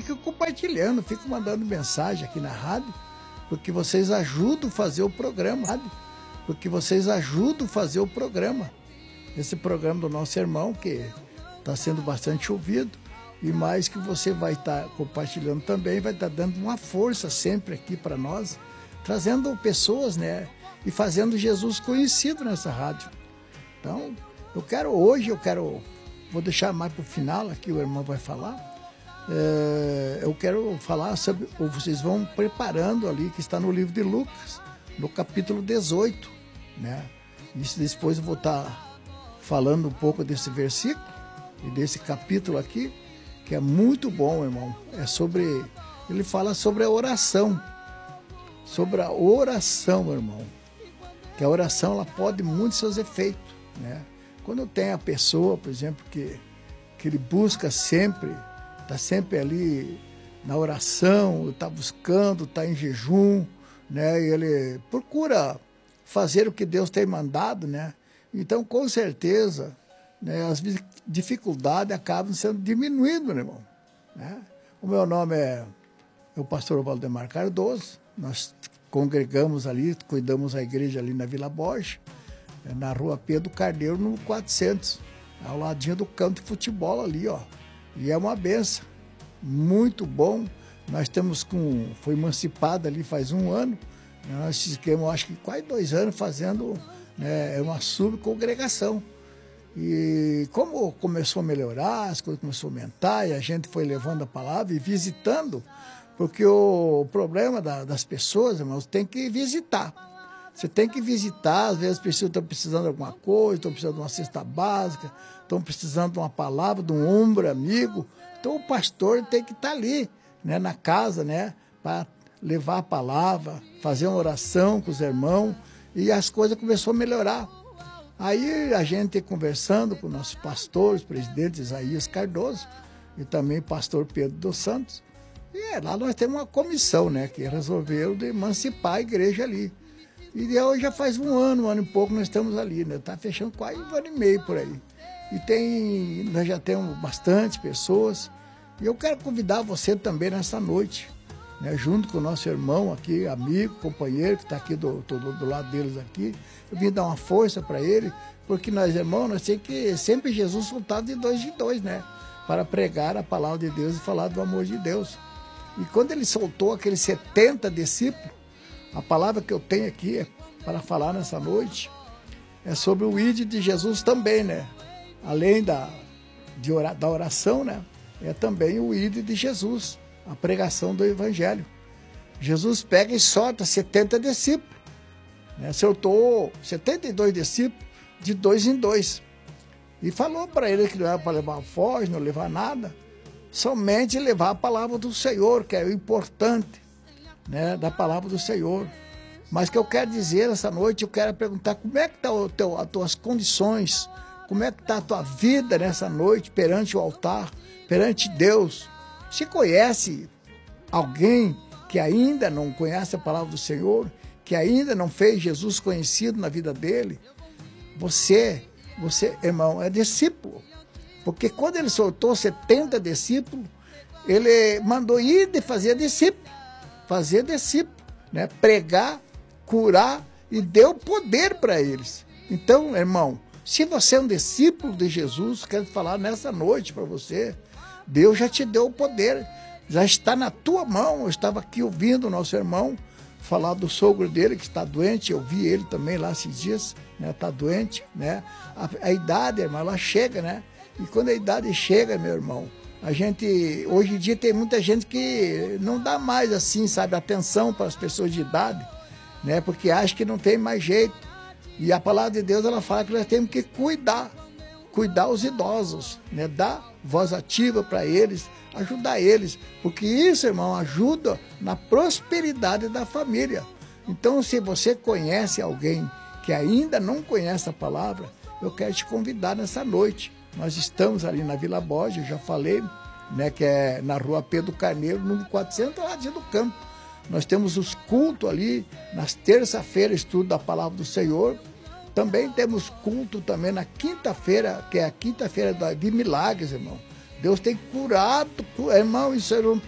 fiquem compartilhando, fiquem mandando mensagem aqui na rádio, porque vocês ajudam a fazer o programa, sabe? Porque vocês ajudam a fazer o programa. Esse programa do nosso irmão, que está sendo bastante ouvido, e mais que você vai estar compartilhando também, vai estar dando uma força sempre aqui para nós, trazendo pessoas, né? E fazendo Jesus conhecido nessa rádio. Então, vou deixar mais para o final, aqui o irmão vai falar. Eu quero falar sobre, vocês vão preparando ali, que está no livro de Lucas, no capítulo 18, né? Isso depois eu vou estar falando um pouco desse versículo e desse capítulo aqui, que é muito bom, irmão. Ele fala sobre a oração. Sobre a oração, irmão. Que a oração, ela pode muito seus efeitos, né? Quando tem a pessoa, por exemplo, que ele busca sempre, está sempre ali na oração, está buscando, está em jejum, né? E ele procura fazer o que Deus tem mandado, né? Então, com certeza, né, as dificuldades acabam sendo diminuídas, né, irmão? Né? O meu nome é o pastor Valdemar Cardoso. Nós congregamos ali, cuidamos da igreja ali na Vila Borges, na rua Pedro Carneiro, no 400, ao ladinho do campo de futebol ali, ó. E é uma benção, muito bom. Nós foi emancipado ali faz 1 ano, nós ficamos, acho que quase 2 anos fazendo, né, uma subcongregação. E como começou a melhorar, as coisas começaram a aumentar, e a gente foi levando a palavra e visitando, porque o problema das pessoas, irmãos, tem que visitar. Você tem que visitar, às vezes as pessoas estão precisando de alguma coisa, estão precisando de uma cesta básica, estão precisando de uma palavra, de um ombro amigo. Então o pastor tem que estar ali, né, na casa, né, para levar a palavra, fazer uma oração com os irmãos, e as coisas começaram a melhorar. Aí a gente conversando com nossos pastores, presidente Isaías Cardoso, e também pastor Pedro dos Santos, e lá nós temos uma comissão, né, que resolveu de emancipar a igreja ali. E hoje já faz 1 ano e pouco nós estamos ali, né? Está fechando quase 1 ano e meio por aí. E nós já temos bastante pessoas. E eu quero convidar você também nessa noite, né? Junto com o nosso irmão aqui, amigo, companheiro, que está aqui do lado deles aqui. Eu vim dar uma força para ele, porque nós, irmãos, nós temos que sempre Jesus soltava de 2 em 2, né? Para pregar a palavra de Deus e falar do amor de Deus. E quando ele soltou aqueles 70 discípulos, a palavra que eu tenho aqui para falar nessa noite é sobre o ID de Jesus também, né? Além da oração, né? É também o ID de Jesus, a pregação do Evangelho. Jesus pega e solta 70 discípulos, né? Soltou 72 discípulos de 2 em 2. E falou para ele que não era para levar foz, não levar nada, somente levar a palavra do Senhor, que é o importante, né, da palavra do Senhor. Mas que eu quero dizer essa noite, eu quero perguntar como é que estão as tuas condições, como é que está a tua vida nessa noite perante o altar, perante Deus. Se conhece alguém que ainda não conhece a palavra do Senhor, que ainda não fez Jesus conhecido na vida dele, você, irmão, é discípulo. Porque quando ele soltou 70 discípulos, ele mandou ir de fazer discípulo, né? Pregar, curar, e deu poder para eles. Então, irmão, se você é um discípulo de Jesus, quero falar nessa noite para você, Deus já te deu o poder, já está na tua mão. Eu estava aqui ouvindo o nosso irmão falar do sogro dele que está doente, eu vi ele também lá esses dias, né? Está doente, né? A idade, irmão, ela chega, né? E quando a idade chega, meu irmão, hoje em dia tem muita gente que não dá mais assim, sabe, atenção para as pessoas de idade, né? Porque acha que não tem mais jeito. E a palavra de Deus, ela fala que nós temos que cuidar os idosos, né? Dar voz ativa para eles, ajudar eles, porque isso, irmão, ajuda na prosperidade da família. Então, se você conhece alguém que ainda não conhece a palavra, eu quero te convidar nessa noite. Nós estamos ali na Vila Borges, eu já falei, né, que é na rua Pedro Carneiro, número 400, lá dentro do campo. Nós temos os cultos ali, nas terça-feiras, estudo da palavra do Senhor. Também temos culto também na quinta-feira, que é a quinta-feira de milagres, irmão. Deus tem curado, irmão, isso